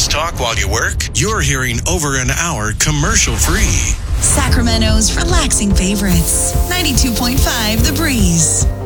Fast talk while you work? You're hearing over an hour commercial-free. Sacramento's relaxing favorites. 92.5 The Breeze.